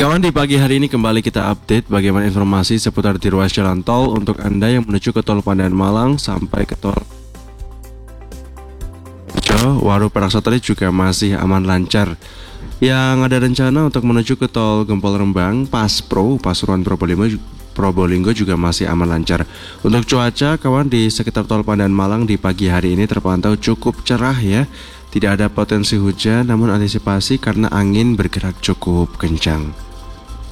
Kawan, di pagi hari ini kembali kita update bagaimana informasi seputar di ruas jalan tol untuk Anda yang menuju ke tol Pandaan Malang sampai ke tol Waru Perak Satelit juga masih aman lancar. Yang ada rencana untuk menuju ke tol Gempol Rembang, Paspro, Pasuruan Probolinggo juga masih aman lancar. Untuk cuaca, kawan, di sekitar tol Pandaan Malang di pagi hari ini terpantau cukup cerah ya. Tidak ada potensi hujan, namun antisipasi karena angin bergerak cukup kencang.